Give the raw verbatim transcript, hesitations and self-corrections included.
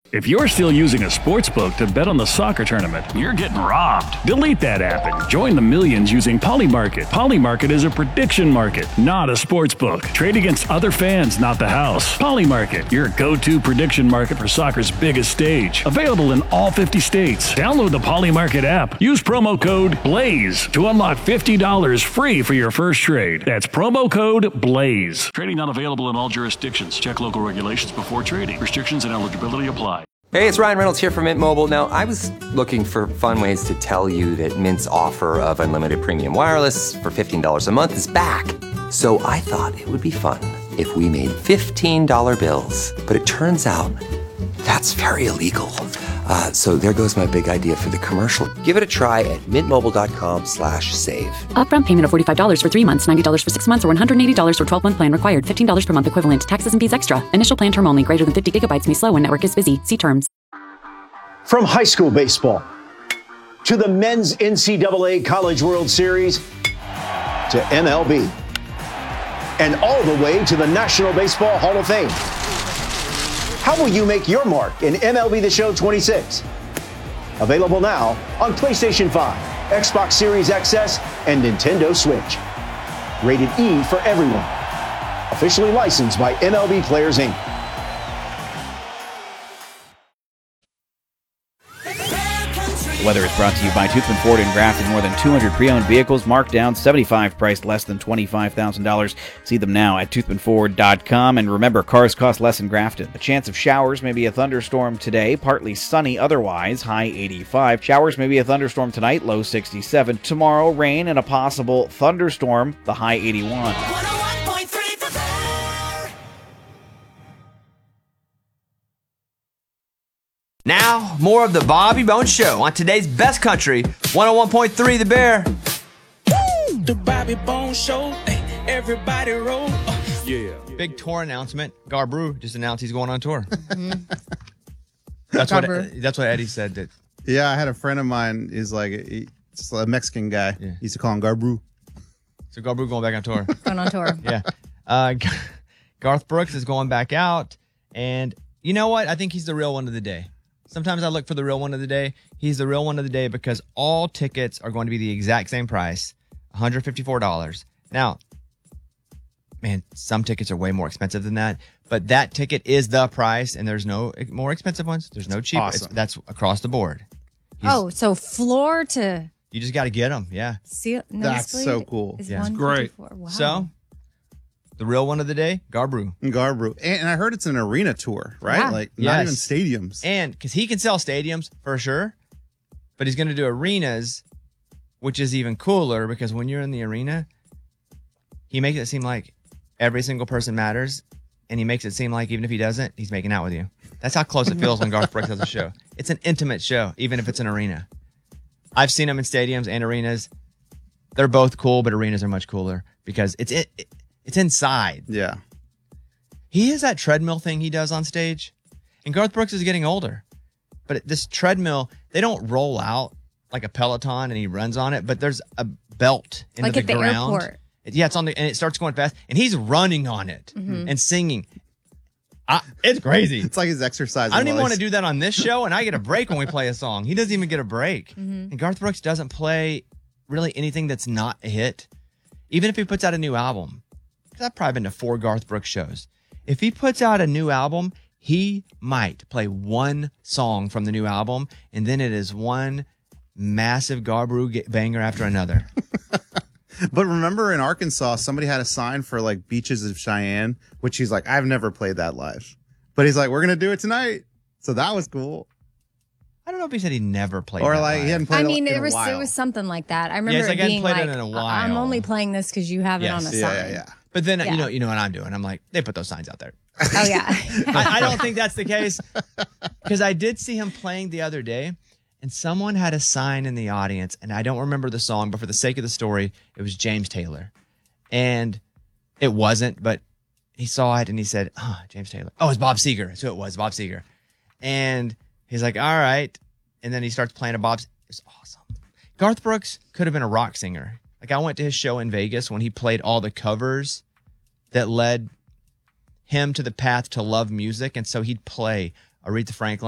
If you're still using a sportsbook to bet on the soccer tournament, you're getting robbed. Delete that app and join the millions using Polymarket. Polymarket is a prediction market, not a sportsbook. Trade against other fans, not the house. Polymarket, your go-to prediction market for soccer's biggest stage. Available in all fifty states. Download the Polymarket app. Use promo code BLAZE to unlock fifty dollars free for your first trade. That's promo code BLAZE. Trading not available in all jurisdictions. Check local regulations before trading. Restrictions and eligibility apply. Hey, it's Ryan Reynolds here from Mint Mobile. Now, I was looking for fun ways to tell you that Mint's offer of unlimited premium wireless for fifteen dollars a month is back. So I thought it would be fun if we made fifteen dollar bills. But it turns out that's very illegal. Uh, so there goes my big idea for the commercial. Give it a try at mintmobile.com slash save. Upfront payment of forty-five dollars for three months, ninety dollars for six months, or one hundred eighty dollars for twelve-month plan required. fifteen dollars per month equivalent. Taxes and fees extra. Initial plan term only. Greater than fifty gigabytes may slow when network is busy. See terms. From high school baseball to the men's N C double A College World Series to M L B and all the way to the National Baseball Hall of Fame. How will you make your mark in M L B The Show twenty-six? Available now on PlayStation five, Xbox Series X S, and Nintendo Switch. Rated E for everyone. Officially licensed by M L B Players, Incorporated. The weather is brought to you by Toothman Ford in Grafton. More than two hundred pre-owned vehicles marked down, seventy-five priced less than twenty-five thousand dollars. See them now at toothman ford dot com. And remember, cars cost less in Grafton. A chance of showers, maybe a thunderstorm today. Partly sunny otherwise, high eighty-five. Showers, maybe a thunderstorm tonight, low sixty-seven. Tomorrow, rain and a possible thunderstorm, the high eighty-one. Now, more of the Bobby Bones Show on today's Best Country, one oh one point three The Bear. Woo! The Bobby Bones Show, everybody roll. Uh, yeah. Big tour announcement. Garbrew just announced he's going on tour. Mm-hmm. That's what that's what Eddie said. That. Yeah, I had a friend of mine, is like a, he's a Mexican guy. Yeah. He used to call him Garbrew. So Garbrew going back on tour. Going on tour. Yeah. Uh, Garth Brooks is going back out. And you know what? I think he's the real one of the day. Sometimes I look for the real one of the day. He's the real one of the day because all tickets are going to be the exact same price, one hundred fifty-four dollars. Now, man, some tickets are way more expensive than that, but that ticket is the price, and there's no more expensive ones. There's no cheap. Awesome. It's, that's across the board. He's, oh, so floor to... You just got to get them, yeah. See, that's so cool. Yeah, it's great. Wow. So, the real one of the day, Garbrew. Garbrew. And, and I heard it's an arena tour, right? Yeah. Like, Yes. not even stadiums. And because he can sell stadiums for sure, but he's going to do arenas, which is even cooler because when you're in the arena, he makes it seem like every single person matters. And he makes it seem like even if he doesn't, he's making out with you. That's how close it feels when Garth Brooks does a show. It's an intimate show, even if it's an arena. I've seen him in stadiums and arenas. They're both cool, but arenas are much cooler because it's it, it it's inside. Yeah. He has that treadmill thing he does on stage. And Garth Brooks is getting older. But this treadmill, they don't roll out like a Peloton and he runs on it, but there's a belt into Like the at the ground. airport. Yeah, it's on the and it starts going fast and he's running on it Mhm. and singing. I, it's crazy. It's like his exercise. I don't even want to do that on this show, and I get a break when we play a song. He doesn't even get a break. Mhm. And Garth Brooks doesn't play really anything that's not a hit, even if he puts out a new album. Because I've probably been to four Garth Brooks shows. If he puts out a new album, he might play one song from the new album, and then it is one massive Garbrew banger after another. But remember in Arkansas, somebody had a sign for like Beaches of Cheyenne, which he's like, I've never played that live. But he's like, we're going to do it tonight. So that was cool. I don't know if he said he never played Or that like live. he hadn't played I mean, it in it was a while. it was something like that. I remember it's like it I being hadn't played like, it in a "I- I'm while." only playing this because you have it on a Yes. sign. Yeah, yeah, yeah. But then Yeah. you know, you know what I'm doing. I'm like, they put those signs out there. Oh yeah. I, I don't think that's the case because I did see him playing the other day, and someone had a sign in the audience, and I don't remember the song, but for the sake of the story, it was James Taylor, and it wasn't, but he saw it and he said, "Oh, James Taylor. Oh, it's Bob Seger." That's who it was, Bob Seger, and he's like, "All right," and then he starts playing a Bob's. It's awesome. Garth Brooks could have been a rock singer. Like I went to his show in Vegas when he played all the covers that led him to the path to love music. And so he'd play Aretha Franklin.